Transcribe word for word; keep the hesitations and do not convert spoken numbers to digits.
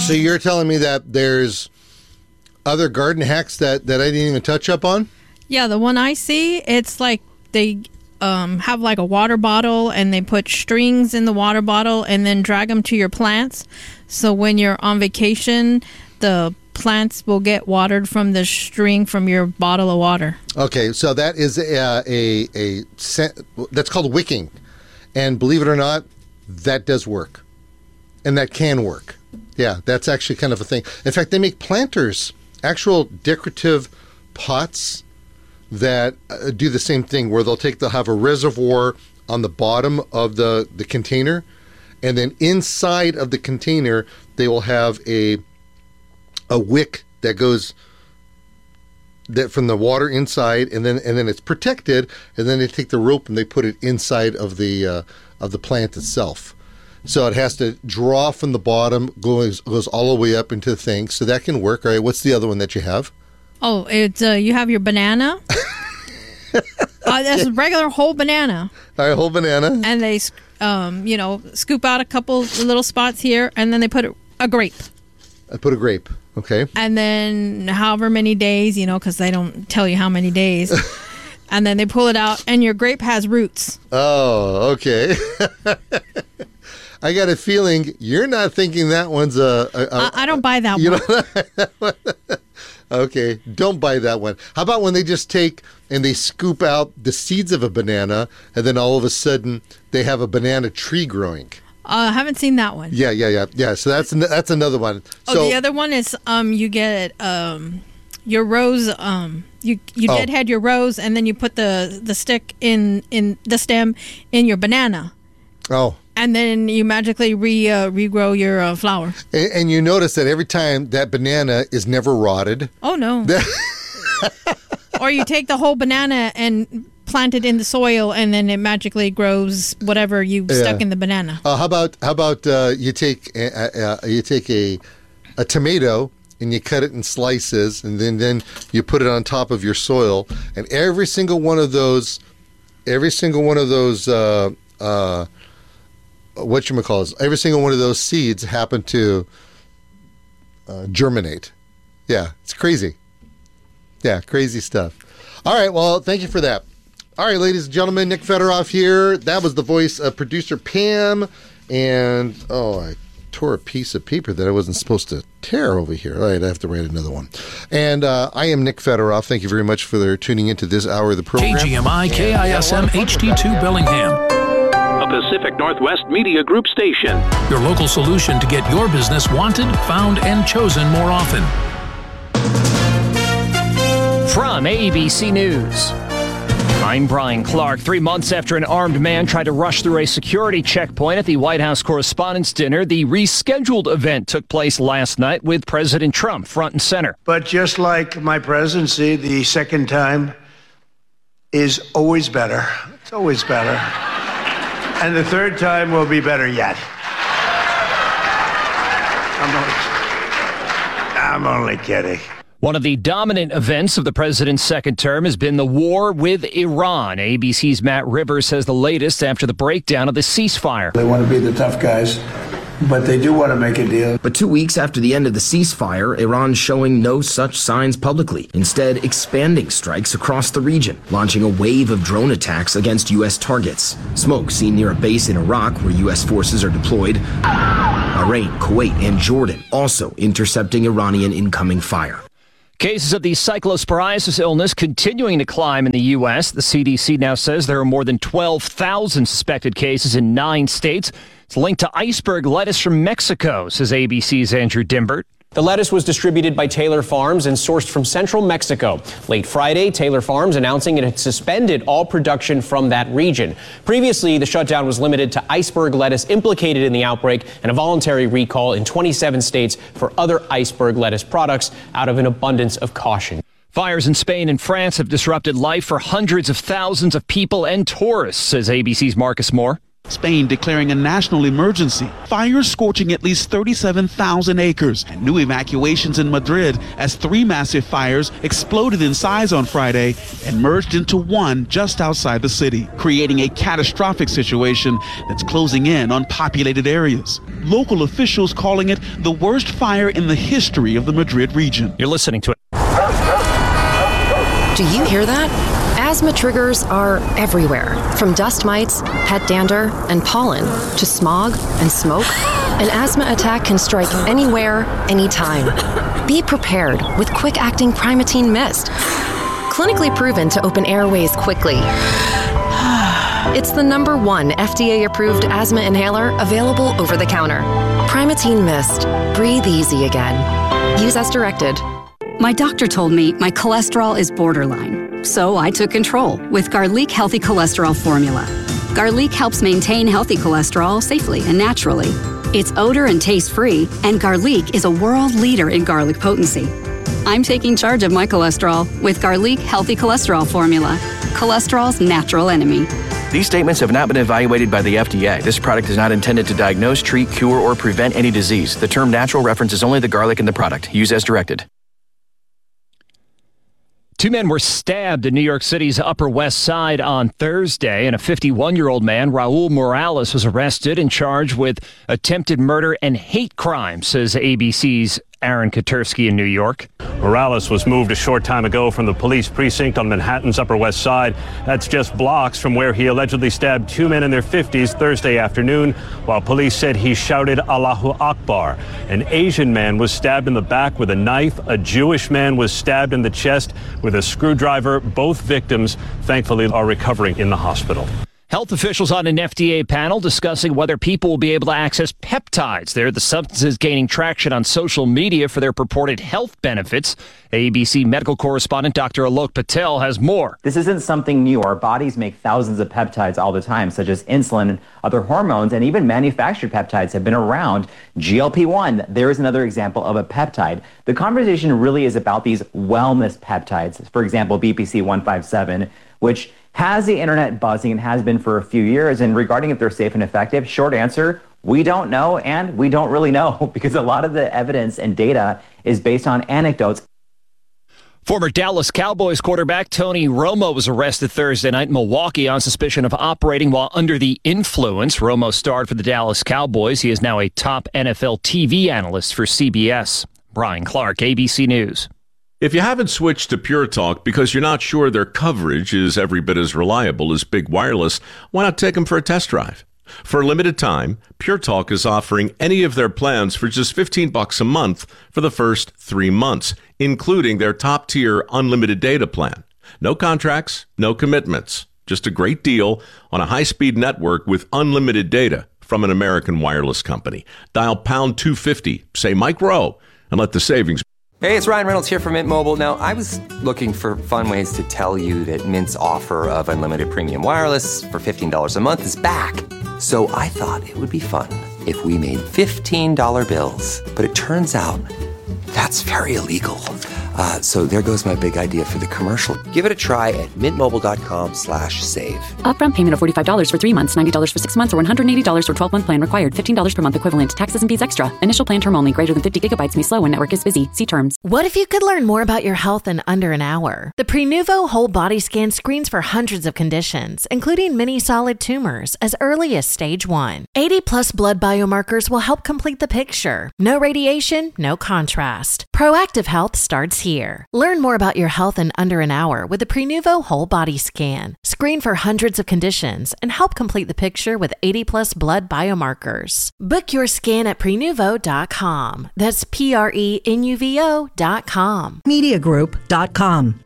So you're telling me that there's other garden hacks that, that I didn't even touch up on? Yeah, the one I see, it's like they um, have like a water bottle and they put strings in the water bottle and then drag them to your plants. So when you're on vacation, the plants will get watered from the string from your bottle of water. Okay, so that is a, a, a that's called wicking. And believe it or not, that does work. And that can work. Yeah, that's actually kind of a thing. In fact, they make planters, actual decorative pots that uh, do the same thing, where they'll take, they'll have a reservoir on the bottom of the, the container, and then inside of the container, they will have a a wick that goes that from the water inside, and then and then it's protected, and then they take the rope and they put it inside of the uh, of the plant itself. So it has to draw from the bottom, goes goes all the way up into the thing. So that can work. All right, what's the other one that you have? Oh, it's uh, you have your banana. uh, that's a regular whole banana. All right, whole banana. And they, um, you know, scoop out a couple little spots here, and then they put a grape. I put a grape. Okay. And then however many days, you know, because they don't tell you how many days. And then they pull it out, and your grape has roots. Oh, okay. I got a feeling you're not thinking that one's a... a, a I, I don't buy that you one. Know, okay, don't buy that one. How about when they just take and they scoop out the seeds of a banana, and then all of a sudden they have a banana tree growing? Uh, I haven't seen that one. Yeah, yeah, yeah, yeah. So that's that's another one. Oh, so, the other one is um, you get um, your rose. Um, you you Oh. deadhead your rose, and then you put the, the stick in, in the stem in your banana, Oh, and then you magically re uh, regrow your uh, flower. and, and you notice that every time that banana is never rotted. Oh no! Or you take the whole banana and plant it in the soil, and then it magically grows whatever you Yeah. stuck in the banana. Uh, how about how about uh, you take uh, uh, you take a a tomato and you cut it in slices, and then, then you put it on top of your soil, and every single one of those, every single one of those, uh, uh, whatchamacallit, every single one of those seeds happen to uh, germinate. Yeah, it's crazy. Yeah, crazy stuff. All right, well, thank you for that. All right, ladies and gentlemen, Nick Fedorov here. That was the voice of producer Pam. And, oh, I tore a piece of paper that I wasn't supposed to tear over here. All right, I have to write another one. And uh, I am Nick Fedorov. Thank you very much for their tuning into this hour of the program. K G M I, K I S M, H D two Bellingham. A Pacific Northwest Media Group station. Your local solution to get your business wanted, found, and chosen more often. From A B C News, I'm Brian Clark. Three months after an armed man tried to rush through a security checkpoint at the White House Correspondents' Dinner, the rescheduled event took place last night with President Trump front and center. But just like my presidency, the second time is always better. It's always better. And the third time will be better yet. I'm only, I'm only kidding. One of the dominant events of the president's second term has been the war with Iran. A B C's Matt Rivers says the latest after the breakdown of the ceasefire. They want to be the tough guys, but they do want to make a deal. But two weeks after the end of the ceasefire, Iran's showing no such signs publicly, instead expanding strikes across the region, launching a wave of drone attacks against U S targets. Smoke seen near a base in Iraq where U S forces are deployed. Bahrain, Kuwait, and Jordan also intercepting Iranian incoming fire. Cases of the cyclosporiasis illness continuing to climb in the U S. The C D C now says there are more than twelve thousand suspected cases in nine states. It's linked to iceberg lettuce from Mexico, says A B C's Andrew Dimbert. The lettuce was distributed by Taylor Farms and sourced from central Mexico. Late Friday, Taylor Farms announcing it had suspended all production from that region. Previously, the shutdown was limited to iceberg lettuce implicated in the outbreak and a voluntary recall in twenty-seven states for other iceberg lettuce products out of an abundance of caution. Fires in Spain and France have disrupted life for hundreds of thousands of people and tourists, says A B C's Marcus Moore. Spain declaring a national emergency. Fires scorching at least thirty-seven thousand acres, and new evacuations in Madrid as three massive fires exploded in size on Friday and merged into one just outside the city, creating a catastrophic situation that's closing in on populated areas. Local officials calling it the worst fire in the history of the Madrid region. You're listening to it. Do you hear that? Asthma triggers are everywhere, from dust mites, pet dander, and pollen, to smog and smoke. An asthma attack can strike anywhere, anytime. Be prepared with quick-acting Primatene Mist. Clinically proven to open airways quickly. It's the number one F D A-approved asthma inhaler available over the counter. Primatene Mist. Breathe easy again. Use as directed. My doctor told me my cholesterol is borderline, so I took control with Garlic Healthy Cholesterol Formula. Garlic helps maintain healthy cholesterol safely and naturally. It's odor and taste-free, and Garlic is a world leader in garlic potency. I'm taking charge of my cholesterol with Garlic Healthy Cholesterol Formula, cholesterol's natural enemy. These statements have not been evaluated by the F D A. This product is not intended to diagnose, treat, cure, or prevent any disease. The term natural references only the garlic in the product. Use as directed. Two men were stabbed in New York City's Upper West Side on Thursday, and a fifty-one-year-old man, Raul Morales, was arrested and charged with attempted murder and hate crime, says A B C's Aaron Katersky in New York. Morales was moved a short time ago from the police precinct on Manhattan's Upper West Side. That's just blocks from where he allegedly stabbed two men in their fifties Thursday afternoon, while police said he shouted Allahu Akbar. An Asian man was stabbed in the back with a knife. A Jewish man was stabbed in the chest with a screwdriver. Both victims, thankfully, are recovering in the hospital. Health officials on an F D A panel discussing whether people will be able to access peptides. They're the substances gaining traction on social media for their purported health benefits. A B C medical correspondent Doctor Alok Patel has more. This isn't something new. Our bodies make thousands of peptides all the time, such as insulin and other hormones, and even manufactured peptides have been around. G L P one, there is another example of a peptide. The conversation really is about these wellness peptides. For example, B P C one fifty-seven, which has the internet buzzing and has been for a few years. And regarding if they're safe and effective, short answer, we don't know, and we don't really know because a lot of the evidence and data is based on anecdotes. Former Dallas Cowboys quarterback Tony Romo was arrested Thursday night in Milwaukee on suspicion of operating while under the influence. Romo starred for the Dallas Cowboys. He is now a top N F L T V analyst for C B S. Brian Clark, A B C News. If you haven't switched to Pure Talk because you're not sure their coverage is every bit as reliable as Big Wireless, why not take them for a test drive? For a limited time, Pure Talk is offering any of their plans for just fifteen bucks a month for the first three months, including their top-tier unlimited data plan. No contracts, no commitments. Just a great deal on a high-speed network with unlimited data from an American wireless company. Dial pound two fifty, say Mike Rowe, and let the savings. Hey, it's Ryan Reynolds here from Mint Mobile. Now, I was looking for fun ways to tell you that Mint's offer of unlimited premium wireless for fifteen dollars a month is back. So I thought it would be fun if we made fifteen dollar bills. But it turns out that's very illegal. Uh, so there goes my big idea for the commercial. Give it a try at mintmobile.com slash save. Upfront payment of forty-five dollars for three months, ninety dollars for six months, or one hundred eighty dollars for twelve-month plan required. fifteen dollars per month equivalent. Taxes and fees extra. Initial plan term only. Greater than fifty gigabytes may slow when network is busy. See terms. What if you could learn more about your health in under an hour? The Prenuvo Whole Body Scan screens for hundreds of conditions, including many solid tumors, as early as stage one. eighty plus blood biomarkers will help complete the picture. No radiation, no contrast. Proactive health starts here. Learn more about your health in under an hour with the Prenuvo Whole Body Scan. Screen for hundreds of conditions and help complete the picture with eighty plus blood biomarkers. Book your scan at prenuvo dot com. That's P R E N U V O dot com. media group dot com.